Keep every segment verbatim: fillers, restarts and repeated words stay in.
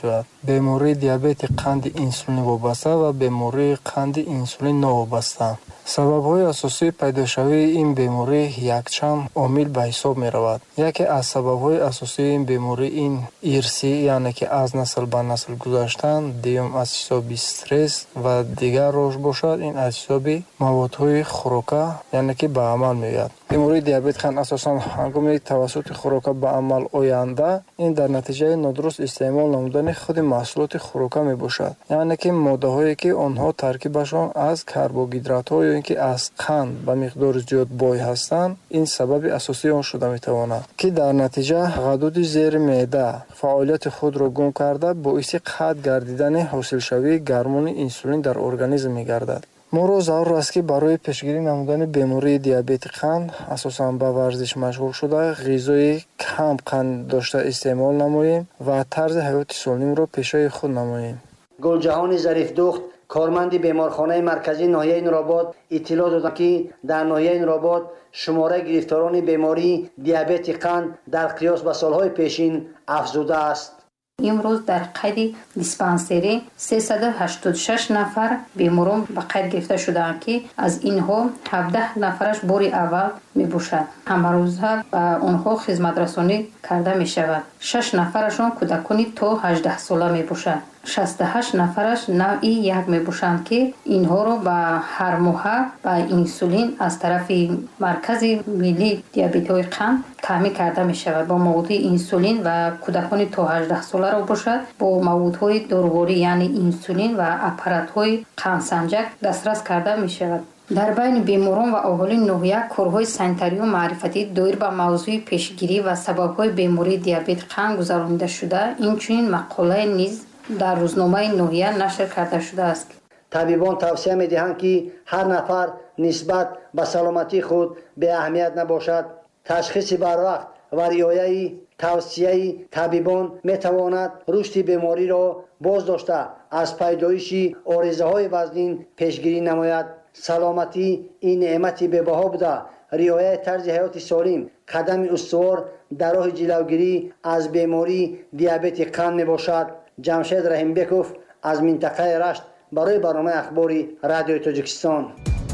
мешавад. Бемории диабети қанди инсулин вобаста ва бемории қанди инсулин новобаста. Сабабҳои асосии пайдошавии ин беморӣ якчанд омил ба ҳисоб меравад. Яке аз сабабҳои асосии ин беморӣ ин ирсӣ, яъне ки аз насл ба насл гузаштан, дуюм аз ҳисоби стресс ва дигар рош бошад, ин аз ҳисоби маводҳои хӯрока, яъне ки ба амал меояд. Бемории диабет хан асосан ҳангоми тавассути хӯрока ба амал оянда, ин дар натиҷаи нодуруст истеъмол намудани худи маҳсулоти хӯрока мебошад. яъне ки моддаҳое ки онҳо таркибашон аз карбогидратҳо ё ин ки аз қанд ба миқдори зиёд бой ҳастанд, ин сабаби асосии он шуда метавонад, ки дар натиҷа ғадуди зери меъда фаъолияти худро гум карда боиси қатъ гардидани ҳосилшавии гормони инсулин дар организм мегардад. моро зарур аст ки барои пешгирӣ намудани бемории диабети қанд асосан ба варзиш машғул шуда, ғизои кам қанд дошта истеъмол намоем ва тарзи ҳаёти солимро пешаи худ намоем. гулҷаҳони зарифдухт, корманди беморхонаи марказии ноҳияи Нуробод иттилоъ доданд, ки дар ноҳияи Нуробод шумораи гирифторони бемории диабети қанд дар қиёс ба солҳои пешин афзуда аст. имрӯз дар қайди диспансерӣ сесад و ҳаштод و шаш нафар беморон ба қайд гирифта шудаанд, ки аз инҳо ҳабдаҳ нафараш бори аввал мебошад. ҳамарӯза ба онҳо хизматрасонӣ карда мешавад. шаш нафарашон кӯдакони то ҳаждаҳ сола мебошад. шасту ҳашт нафараш навъи як мебошанд, ки инҳоро ба ҳармоҳа ба инсулин аз тарафи маркази миллии диабетиҳои қанд таъмин карда мешавад. бо маводҳои инсулин ва кӯдакони то ҳаждаҳ соларо бошад бо маводҳои доруворӣ, яъне инсулин ва аппаратҳои қандсанҷак дастрас карда мешавад. дар байни беморон ва аҳолии ноҳия корҳои санитарию маърифатӣ доир ба мавзӯи пешгирӣ ва сабабҳои бемории диабети қанд гузаронида шуда, инчунин мақолае низ дар рӯзномаи ноҳия нашр карда шудааст. табибон тавсия медиҳанд, ки ҳар нафар нисбат ба саломатии худ беаҳамият набошад. ташхиси барвақт ва риояи тавсияи табибон метавонад рушди бемориро боз дошта аз пайдоиши оризаҳои вазнин пешгирӣ намояд. саломатӣ ин неъмати бебаҳо буда, риояи тарзи ҳаёти солим қадами устувор дар роҳи ҷилавгирӣ аз бемории диабети қанд мебошад. ҷамшед раҳимбеков аз минтақаи рашт барои барномаи ахбори радиои Тоҷикистон.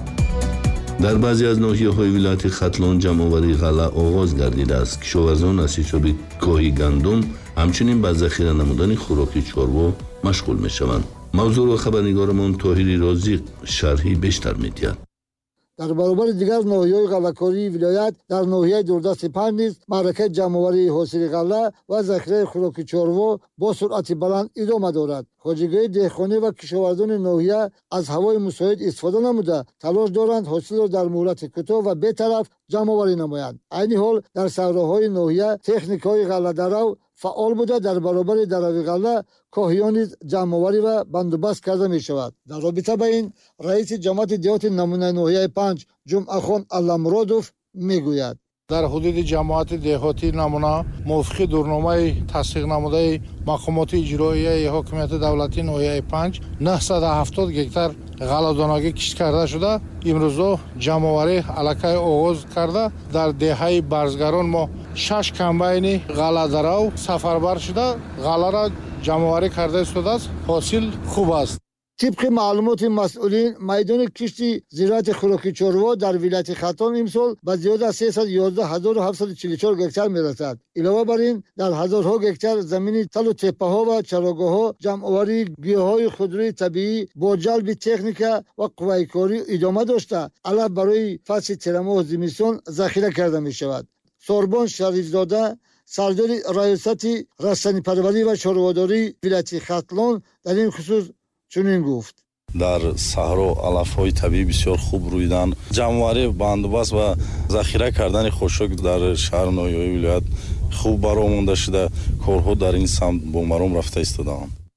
дар баъзе аз ноҳияҳои вилояти Хатлон ҷамъоварии ғалла оғоз гардидааст. кишоварзон аз ҳисоби коҳи гандум ҳамчунин ба захира намудани хӯроки чорво машғул мешаванд. мавзӯъро хабарнигарамон Тоҳири Розиқ шарҳи бештар медиҳад. дар баробари дигар ноҳияҳои ғаллакории вилоят дар ноҳияи дурдасти панҷ низ маъракаи ҷамъоварии ҳосили ғалла ва захираи хӯроки чорво бо суръати баланд идома дорад. хоҷигоҳи деҳқонӣ ва кишоварзони ноҳия аз ҳавои мусоид истифода намуда талош доранд ҳосилро дар муҳлати кӯтоҳ ва бетараф ҷамъоварӣ намоянд. айни ҳол дар савроҳои ноҳия техникаҳои ғалладарав фаъол буда дар баробари дарави ғалла коҳиён низ ҷамъоварӣ ва бандобаст карда мешавад. дар робита ба ин раиси ҷамоати деҳоти намунаи ноҳияи панҷ ҷумъахон алламуродов мегӯяд. дар ҳудуди ҷамоати деҳотии намуна мувофиқи дурномаи тасдиқнамудаи мақомоти иҷроияи ҳокимияти давлатии ноҳияи панҷ наҳсад و ҳафтод гектар ғалладонагӣ кишт карда шуда, имрӯзо ҷамъоварӣ аллакай оғоз карда дар деҳаи барзгарон мо шаш комбайни ғалладарав сафарбар шуда ғалларо ҷамъоварӣ карда истодааст. ҳосил хуб аст. طبق معلومات مسئولین میدان کشت زراعت خوراکی چروا در ولایت ختلان امسال به زیاد از سیصد و یازده هزار و هفتصد و چهل و چهار گکتار میرسد. علاوه بر این در هزارها گکتار زمین تل و تپه ها و چراگاه ها جمعآوری گیاهای خودروی طبیعی با جلب تکنیک و قوه کاری ادامه داشته علاوه برای فصل ترما و زمستان ذخیره کرده می شود. سوربان شریفزاده سردار ریاست رسانه‌ای پروری و چرواداری ولایت ختلان در این خصوص چنین گفت: در صحرا علف‌های طبیعی بسیار خوب رویدن. جمع‌آوری بندوبست و ذخیره کردن خشک در شهر نویای ولایت خوب برآمده شده. کارها در این سمت با مرام رفته ایستادند.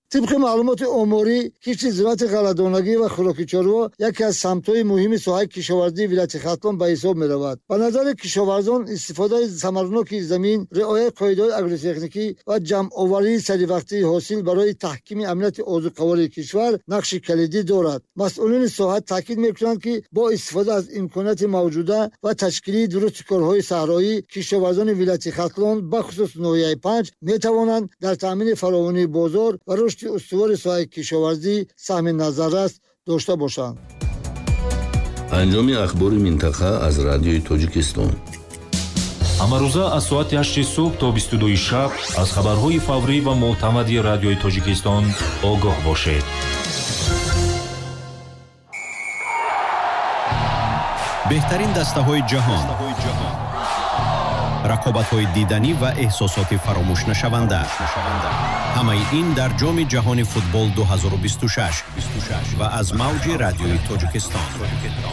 طبق معلومات آماری کشت زراعت غله‌دانگی و خوراک چروا یکی از سمت‌های مهم ساحه کشاورزی ولایت ختلان به حساب می‌رود. به نظر کشاورزان استفاده ثمرناک زمین، رعایت قواعد آگروتکنیکی و جمع‌آوری سریع‌وقتی حاصل برای تحکیم امنیت آذوقه‌واری کشور نقش کلیدی دارد. مسئولین ساحه تاکید می‌کنند که با استفاده از امکانات موجوده و تشکیل درست کارهای صحرایی کشاورزان ولایت ختلان به خصوص ناحیه پنج می‌توانند در تامین فراوانی بازار و رشد استوار ساحه کشاورزی سهم نظررس داشته باشند. انجام اخبار منطقه از رادیوی تاجیکستان. амарӯза аз соати ҳашти субҳ то бисту дуи шаб аз хабарҳои фаврӣ ва мӯътамади радиои тоҷикистон огоҳ бошед. беҳтарин дастаҳои ҷаҳон, рақобатҳои диданӣ ва эҳсосоти фаромӯшнашаванда. ҳамаи ин дар ҷоми ҷаҳони футбол ду ҳазору бисту шаш ва аз мавҷи радиои тоҷикистон.